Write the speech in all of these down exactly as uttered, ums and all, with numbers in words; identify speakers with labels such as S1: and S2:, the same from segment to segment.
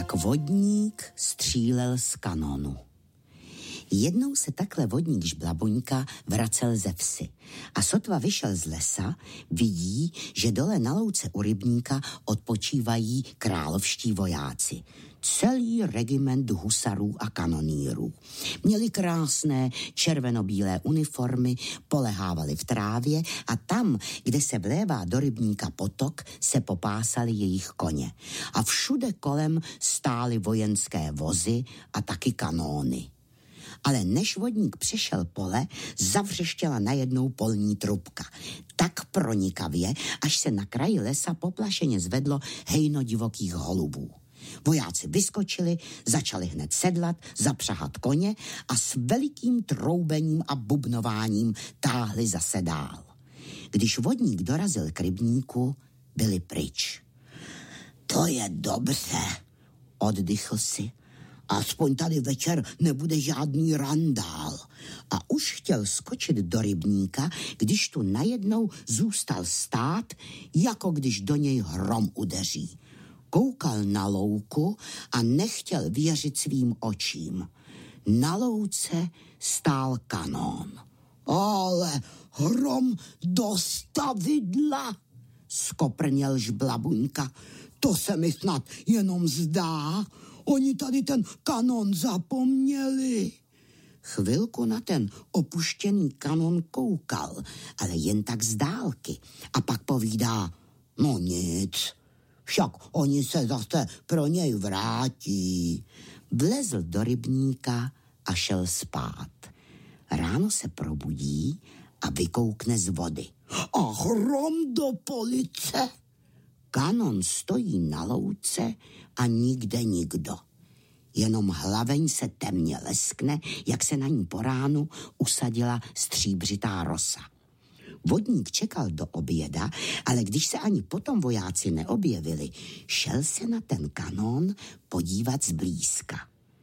S1: jak vodník střílel z kanonu. Jednou se takhle vodník Žblabuňka vracel ze vsi a sotva vyšel z lesa, vidí, že dole na louce u rybníka odpočívají královští vojáci. Celý regiment husarů a kanonýrů. Měli krásné červenobílé uniformy, polehávali v trávě a tam, kde se vlévá do rybníka potok, se popásali jejich koně. A všude kolem stály vojenské vozy a taky kanóny. Ale než vodník přešel pole, zavřeštěla najednou polní trubka. Tak pronikavě, až se na kraji lesa poplašeně zvedlo hejno divokých holubů. Vojáci vyskočili, začali hned sedlat, zapřahat koně a s velikým troubením a bubnováním táhli zase dál. Když vodník dorazil k rybníku, byli pryč. To je dobře, oddychl si. Aspoň tady večer nebude žádný randál. A už chtěl skočit do rybníka, když tu najednou zůstal stát, jako když do něj hrom udeří. Koukal na louku a nechtěl věřit svým očím. Na louce stál kanón. Ale hrom do stavidla, skoprněl Žblabuňka. To se mi snad jenom zdá. Oni tady ten kanon zapomněli. Chvilku na ten opuštěný kanon koukal, ale jen tak z dálky. A pak povídá, no nic, však oni se zase pro něj vrátí. Vlezl do rybníka a šel spát. Ráno se probudí a vykoukne z vody. A hrom do police. Kanon stojí na louce a nikde nikdo. Jenom hlaveň se temně leskne, jak se na ní po ránu usadila stříbřitá rosa. Vodník čekal do oběda, ale když se ani potom vojáci neobjevili, šel se na ten kanón podívat zblízka.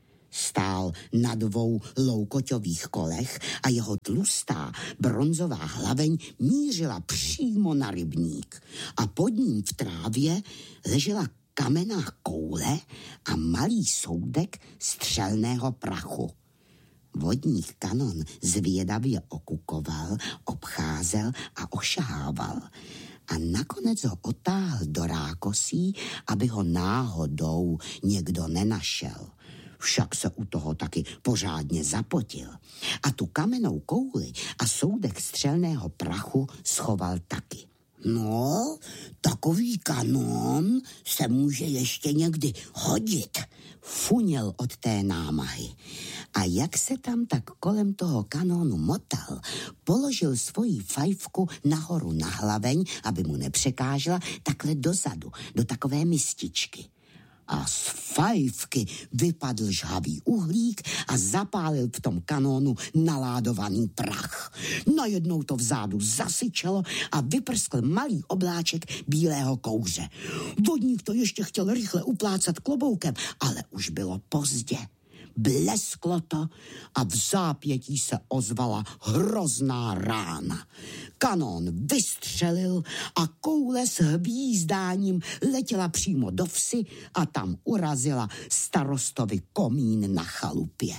S1: Stál na dvou loukoťových kolech a jeho tlustá bronzová hlaveň mířila přímo na rybník. A pod ním v trávě ležela kamenná koule a malý soudek střelného prachu. Vodník kanon zvědavě okukoval, obcházel a ošahával. A nakonec ho otáhl do rákosí, aby ho náhodou někdo nenašel. Však se u toho taky pořádně zapotil. A tu kamennou kouli a soudek střelného prachu schoval taky. No, takový kanón se může ještě někdy hodit, funěl od té námahy. A jak se tam tak kolem toho kanónu motal, položil svoji fajfku nahoru na hlaveň, aby mu nepřekážela, takhle dozadu, do takové mističky. A z fajfky vypadl žhavý uhlík a zapálil v tom kanónu naládovaný prach. Najednou to vzadu zasyčelo a vyprskl malý obláček bílého kouře. Vodník to ještě chtěl rychle uplácat kloboukem, ale už bylo pozdě. Blesklo to a v zápětí se ozvala hrozná rána. Kanón vystřelil a koule s hvízdáním letěla přímo do vsi a tam urazila starostovi komín na chalupě.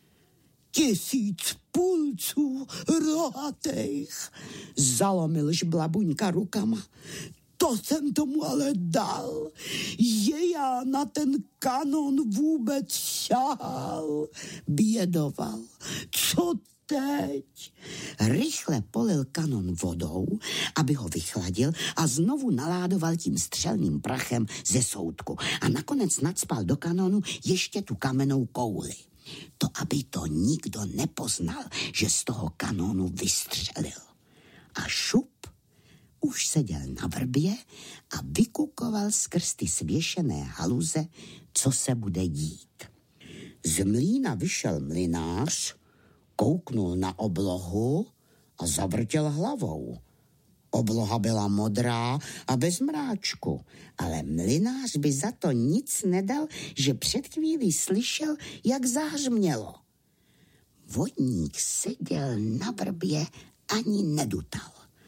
S1: Tisíc pulců rohatejch, zalomil Žblabuňka rukama. To jsem tomu ale dal, že já na ten kanon vůbec šahal, bědoval. Co teď? Rychle polil kanon vodou, aby ho vychladil a znovu naládoval tím střelným prachem ze soudku. A nakonec nacpal do kanonu ještě tu kamennou kouli. To, aby to nikdo nepoznal, že z toho kanonu vystřelil. A šup, už seděl na vrbě a vykukoval skrz ty svěšené haluze, co se bude dít. Z mlýna vyšel mlynář, kouknul na oblohu a zavrtěl hlavou. Obloha byla modrá a bez mráčku, ale mlynář by za to nic nedal, že před chvílí slyšel, jak zahřmělo. Vodník seděl na vrbě ani nedutal.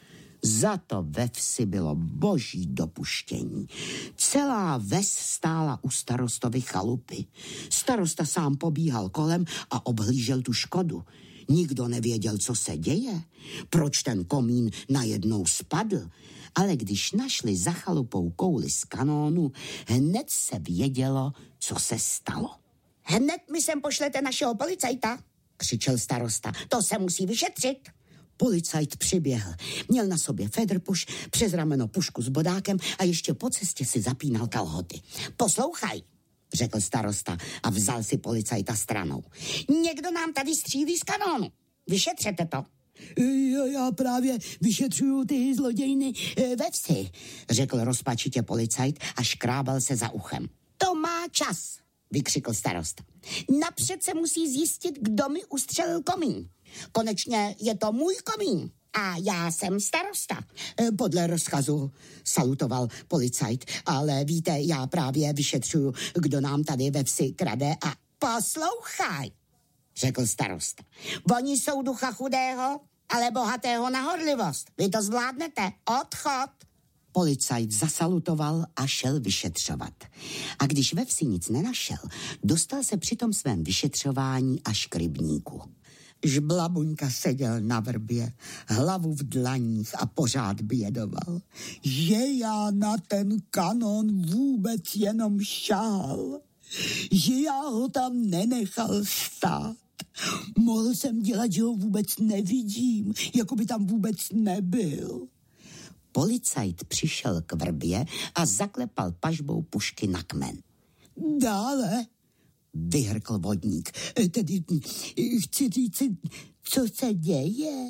S1: Za to ve vsi bylo boží dopuštění. Celá ves stála u starostovy chalupy. Starosta sám pobíhal kolem a obhlížel tu škodu. Nikdo nevěděl, co se děje, proč ten komín najednou spadl, ale když našli za chalupou kouli z kanónu, hned se vědělo, co se stalo.
S2: Hned mi sem pošlete našeho policajta, křičel starosta. To se musí vyšetřit.
S1: Policajt přiběhl. Měl na sobě federpuš, přes rameno pušku s bodákem a ještě po cestě si zapínal kalhoty.
S2: Poslouchaj, řekl starosta a vzal si policajta stranou. Někdo nám tady střílí z kanónu. Vyšetřete to.
S1: Já, já právě vyšetřuju ty zlodějny ve vsi, řekl rozpačitě policajt a škrábal se za uchem.
S2: To má čas, vykřikl starosta. Napřed se musí zjistit, kdo mi ustřelil komín. Konečně je to můj komín a já jsem starosta.
S1: Podle rozkazu, salutoval policajt, ale víte, já právě vyšetřuju, kdo nám tady ve vsi krade a...
S2: Poslouchaj, řekl starosta. Oni jsou ducha chudého, ale bohatého na horlivost. Vy to zvládnete. Odchod.
S1: Policajt zasalutoval a šel vyšetřovat. A když ve vsi nic nenašel, dostal se při tom svém vyšetřování až k rybníku. Žblabuňka seděl na vrbě, hlavu v dlaních a pořád bědoval, že já na ten kanón vůbec jenom šahal, že já ho tam nenechal stát. Mohl jsem dělat, že ho vůbec nevidím, jako by tam vůbec nebyl. Policajt přišel k vrbě a zaklepal pažbou pušky na kmen. Dále, vyhrkl vodník, tedy chci říct, co se děje?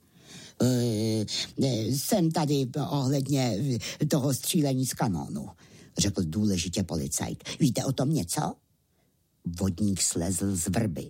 S1: E, jsem tady ohledně toho střílení z kanónu, řekl důležitě policajt. Víte o tom něco? Vodník slezl z vrby.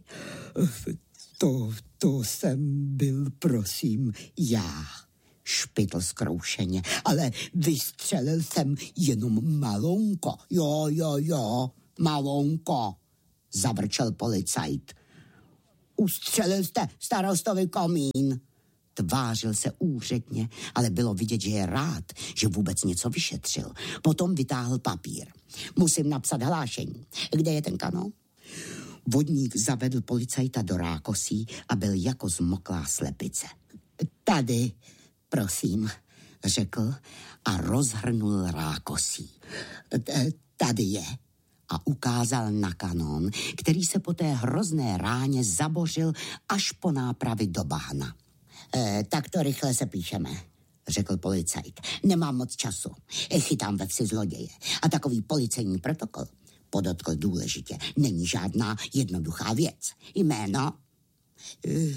S1: To, to jsem byl, prosím, já, špitl zkroušeně, ale vystřelil jsem jenom malonko. Jo, jo, jo, malonko, zavrčel policajt. Ustřelil jste starostovi komín. Tvářil se úředně, ale bylo vidět, že je rád, že vůbec něco vyšetřil. Potom vytáhl papír. Musím napsat hlášení. Kde je ten kanón? Vodník zavedl policajta do rákosí a byl jako zmoklá slepice. Tady, prosím, řekl a rozhrnul rákosí. Tady je. A ukázal na kanón, který se po té hrozné ráně zabořil až po nápravy do bahna. E, tak to rychle se píšeme, řekl policajt. Nemám moc času. Chytám ve vsi zloděje. A takový policejní protokol, podotkl důležitě, není žádná jednoduchá věc. Jméno? E,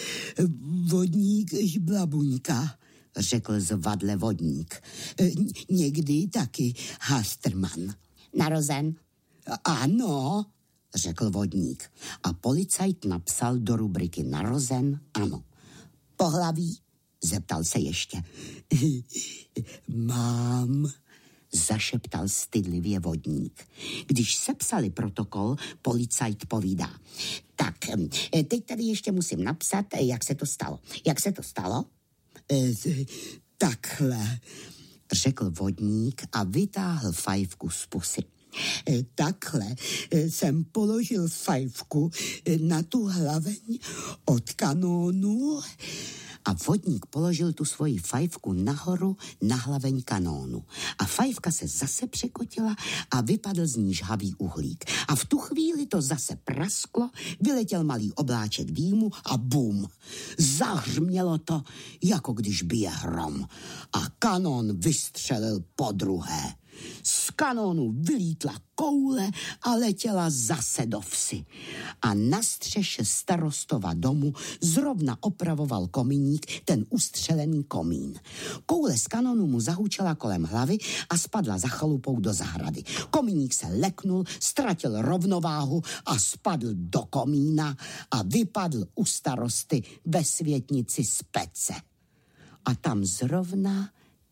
S1: vodník Žblabuňka, řekl zvadle vodník. E, někdy taky Hasterman.
S2: Narozen?
S1: Ano, řekl vodník. A policajt napsal do rubriky narozen, ano. Pohlaví? Zeptal se ještě. Mám, zašeptal stydlivě vodník. Když sepsali protokol, policajt povídá. Tak, teď tady ještě musím napsat, jak se to stalo. Jak se to stalo? Takhle, řekl vodník a vytáhl fajfku z pusy. Takhle jsem položil fajfku na tu hlaveň od kanónu a vodník položil tu svoji fajfku nahoru na hlaveň kanónu. A fajfka se zase překotila a vypadl z ní žhavý uhlík. A v tu chvíli to zase prasklo, vyletěl malý obláček dýmu a bum. Zahřmělo to, jako když bije hrom. A kanón vystřelil podruhé. Z kanónu vylítla koule a letěla zase do vsi. A na střeše starostova domu zrovna opravoval komíník ten ustřelený komín. Koule z kanónu mu zahučela kolem hlavy a spadla za chalupou do zahrady. Komíník se leknul, ztratil rovnováhu a spadl do komína a vypadl u starosty ve světnici z pece. A tam zrovna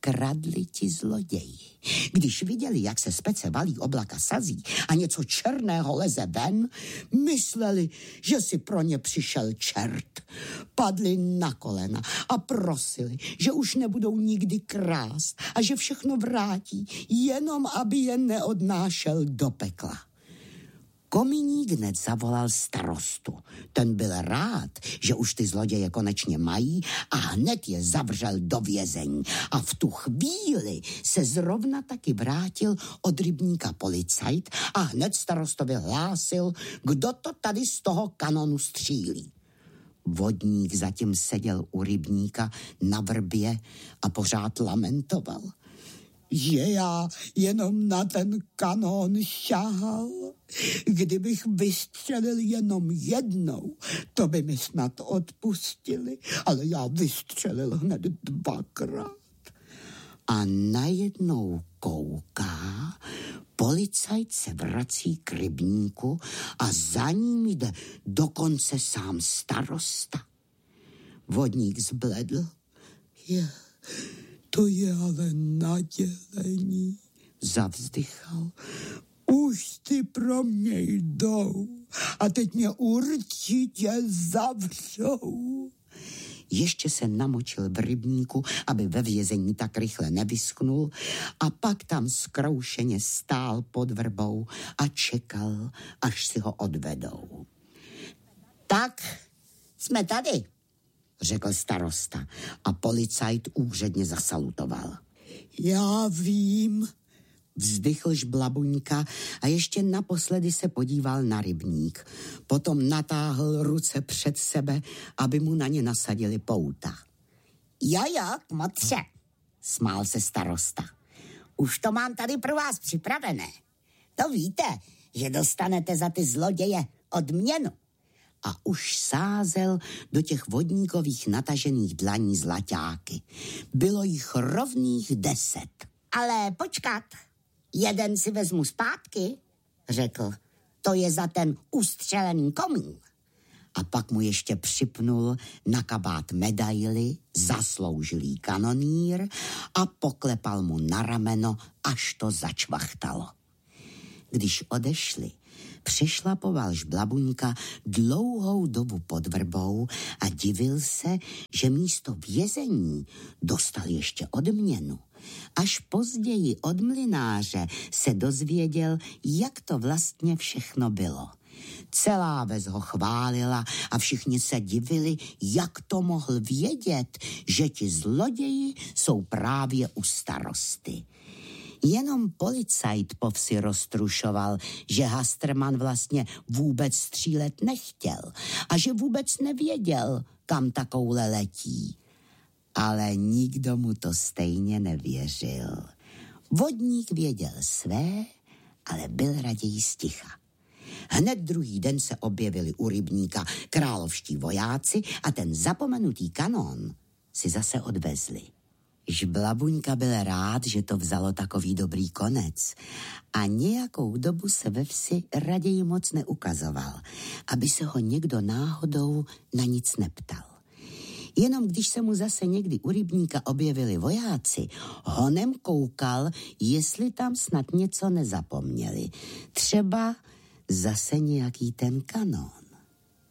S1: kradli ti zloději. Když viděli, jak se z pece valí oblaka sazí a něco černého leze ven, mysleli, že si pro ně přišel čert. Padli na kolena a prosili, že už nebudou nikdy krást a že všechno vrátí, jenom aby je neodnášel do pekla. Kominík hned zavolal starostu. Ten byl rád, že už ty zloděje konečně mají a hned je zavřel do vězení. A v tu chvíli se zrovna taky vrátil od rybníka policajt a hned starostovi hlásil, kdo to tady z toho kanonu střílí. Vodník zatím seděl u rybníka na vrbě a pořád lamentoval, že já jenom na ten kanón šahal. Kdybych vystřelil jenom jednou, to by mi snad odpustili, ale já vystřelil hned dvakrát. A najednou kouká, policajt se vrací k rybníku a za ním jde dokonce sám starosta. Vodník zbledl. Je, to je ale nadělení, zavzdychal. Už ty pro mě jdou a teď mě určitě zavřou. Ještě se namočil v rybníku, aby ve vězení tak rychle nevyschnul, a pak tam zkroušeně stál pod vrbou a čekal, až si ho odvedou.
S2: Tak, jsme tady,
S1: řekl starosta a policajt úředně zasalutoval.
S2: Já vím,
S1: vzdychl Žblabuňka a ještě naposledy se podíval na rybník. Potom natáhl ruce před sebe, aby mu na ně nasadili pouta.
S2: Jo, jo, kmotře,
S1: smál se starosta.
S2: Už to mám tady pro vás připravené. To víte, že dostanete za ty zloděje odměnu.
S1: A už sázel do těch vodníkových natažených dlaní zlaťáky. Bylo jich rovných deset.
S2: Ale počkat, jeden si vezmu zpátky, řekl. To je za ten ustřelený komín.
S1: A pak mu ještě připnul na kabát medaily Zasloužilý kanonýr a poklepal mu na rameno, až to začvachtalo. Když odešli, přešlapoval Žblabuňka dlouhou dobu pod vrbou a divil se, že místo vězení dostal ještě odměnu. Až později od mlynáře se dozvěděl, jak to vlastně všechno bylo. Celá ves ho chválila a všichni se divili, jak to mohl vědět, že ti zloději jsou právě u starosty. Jenom policajt po vsi roztrušoval, že Hastrman vlastně vůbec střílet nechtěl a že vůbec nevěděl, kam ta koule letí. Ale nikdo mu to stejně nevěřil. Vodník věděl své, ale byl raději sticha. Hned druhý den se objevili u rybníka královští vojáci a ten zapomenutý kanón si zase odvezli. Žblabuňka byl rád, že to vzalo takový dobrý konec a nějakou dobu se ve vsi raději moc neukazoval, aby se ho někdo náhodou na nic neptal. Jenom když se mu zase někdy u rybníka objevili vojáci, honem koukal, jestli tam snad něco nezapomněli. Třeba zase nějaký ten kanón.